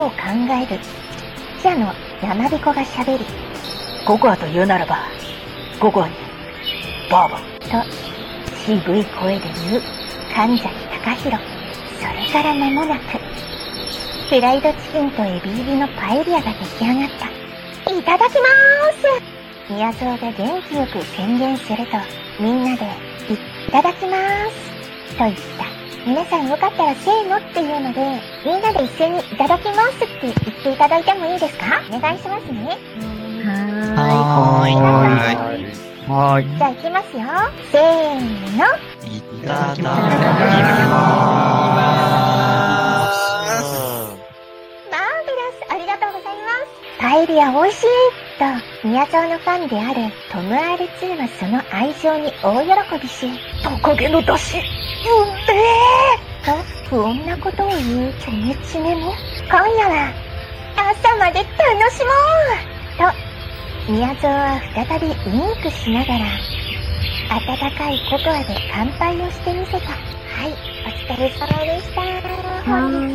を考える。じゃのやまびこがしゃべり、 ココアと言うならば、ココアに、バーバと、渋い声で言う、神崎隆弘。それから間もなく、フライドチキンとエビ入りのパエリアが出来上がった。いただきまーす。宮蔵が元気よく宣言すると、みんなで、いただきまーす。と言った。皆さんよかったらせーのっていうので、みんなで一斉にいただきますって言っていただいてもいいですか？お願いしますね。 はーい。 じゃあ行きますよ。せーの。 いただきまーす。マーベラス、ありがとうございます。パエリア美味しいと、宮沢のファンであるトム R2 はその愛情に大喜びし、 トカゲの出汁、 と不穏なことを言うチョメチネも、今夜は朝まで楽しもうと、宮沢は再びウインクしながら、温かいココアで乾杯をしてみせた。はい、お疲れ様でした。本日、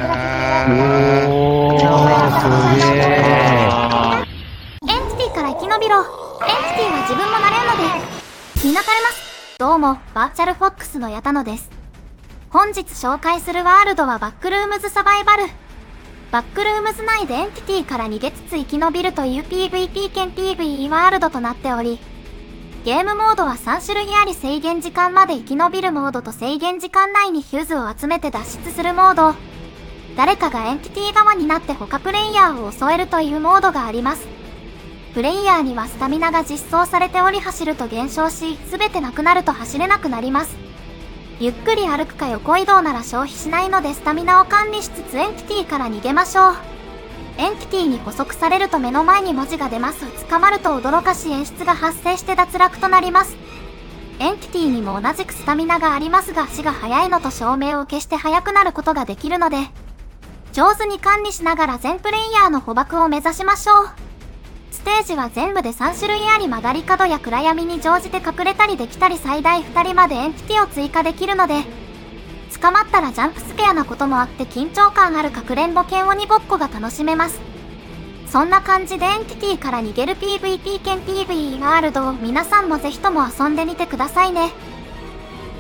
エンティティから生き延びろ。エンティティは自分もなれるので。みなかれます。どうも、バーチャルフォックスの矢田野です。本日紹介するワールドはバックルームズサバイバル。バックルームズ内でエンティティから逃げつつ生き延びるという PVP 兼 PVE ワールドとなっており、ゲームモードは3種類あり、制限時間まで生き延びるモードと制限時間内にフューズを集めて脱出するモード。誰かがエンティティ側になって他プレイヤーを襲えるというモードがあります。プレイヤーにはスタミナが実装されており、走ると減少し、すべてなくなると走れなくなります。ゆっくり歩くか横移動なら消費しないので、スタミナを管理しつつエンティティから逃げましょう。エンティティに捕捉されると目の前に文字が出ます。捕まると驚かし演出が発生して脱落となります。エンティティにも同じくスタミナがありますが、足が速いのと照明を消して速くなることができるので、上手に管理しながら全プレイヤーの捕獲を目指しましょう。ステージは全部で3種類あり、曲がり角や暗闇に乗じて隠れたりできたり、最大2人までエンティティを追加できるので、捕まったらジャンプスケアなこともあって緊張感あるかくれんぼ剣鬼ごっこが楽しめます。そんな感じでエンティティから逃げる PVP 兼 PVE ワールドを皆さんもぜひとも遊んでみてくださいね。